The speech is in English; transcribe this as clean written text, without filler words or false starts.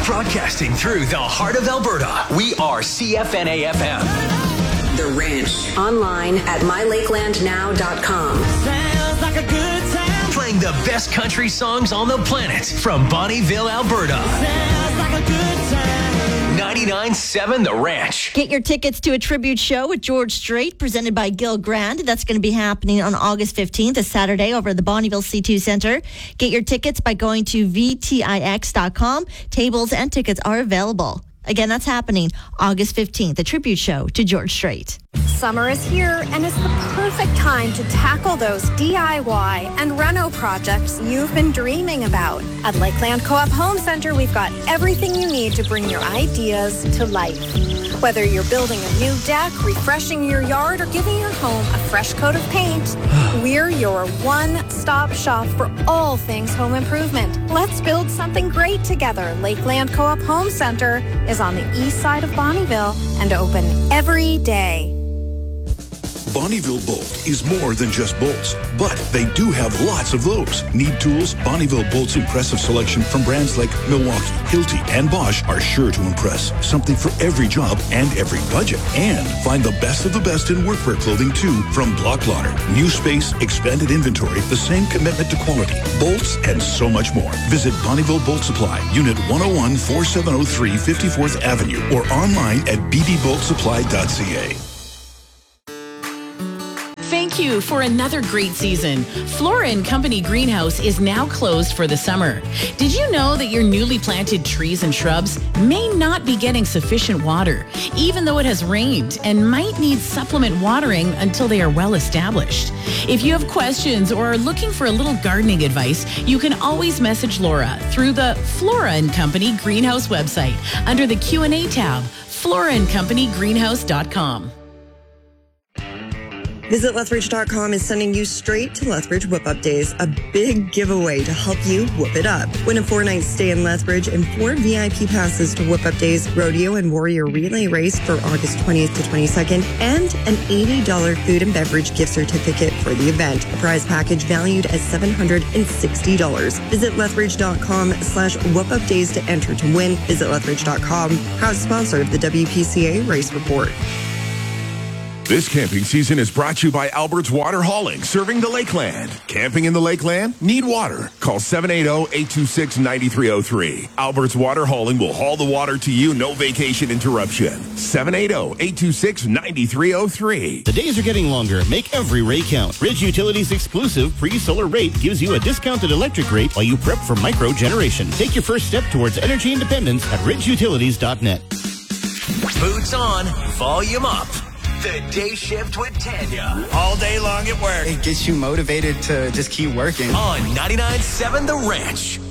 Broadcasting through the heart of Alberta, we are CFNA-FM. The Ranch. Online at mylakelandnow.com. Sounds like a good time. Playing the best country songs on the planet from Bonnyville, Alberta. Sounds like a good time. 99.7 The Ranch. Get your tickets to a tribute show with George Strait, presented by Gil Grand. That's going to be happening on August 15th, a Saturday, over at the Bonnyville C2 Center. Get your tickets by going to vtix.com. Tables and tickets are available. Again, that's happening August 15th, a tribute show to George Strait. Summer is here, and it's the perfect time to tackle those DIY and reno projects you've been dreaming about. At Lakeland Co-op Home Center, we've got everything you need to bring your ideas to life. Whether you're building a new deck, refreshing your yard, or giving your home a fresh coat of paint, we're your one-stop shop for all things home improvement. Let's build something great together. Lakeland Co-op Home Center is on the east side of Bonnyville and open every day. Bonnyville Bolt is more than just bolts, but they do have lots of those. Need tools? Bonnyville Bolt's impressive selection from brands like Milwaukee, Hilti, and Bosch are sure to impress. Something for every job and every budget. And find the best of the best in workwear clothing too from Block Lauder. New space, expanded inventory, the same commitment to quality, bolts, and so much more. Visit Bonnyville Bolt Supply, Unit 101, 4703 54th Avenue, or online at bbboltsupply.ca. Thank you for another great season. Flora & Company Greenhouse is now closed for the summer. Did you know that your newly planted trees and shrubs may not be getting sufficient water, even though it has rained, and might need supplement watering until they are well established? If you have questions or are looking for a little gardening advice, you can always message Laura through the Flora & Company Greenhouse website under the Q&A tab, floraandcompanygreenhouse.com. Visit Lethbridge.com is sending you straight to Lethbridge Whip Up Days, a big giveaway to help you whoop it up. Win a 4-night stay in Lethbridge and 4 VIP passes to Whip Up Days Rodeo and Warrior Relay Race for August 20th to 22nd, and an $80 food and beverage gift certificate for the event. A prize package valued at $760. Visit Lethbridge.com/Whip Up Days to enter to win. Visit Lethbridge.com, proud sponsor of the WPCA Race Report. This camping season is brought to you by Albert's Water Hauling, serving the Lakeland. Camping in the Lakeland? Need water? Call 780-826-9303. Albert's Water Hauling will haul the water to you, no vacation interruption. 780-826-9303. The days are getting longer. Make every rate count. Ridge Utilities' exclusive pre-solar rate gives you a discounted electric rate while you prep for micro generation. Take your first step towards energy independence at ridgeutilities.net. Boots on, volume up. The Day Shift with Tanya. All day long at work. It gets you motivated to just keep working. On 99.7 The Ranch.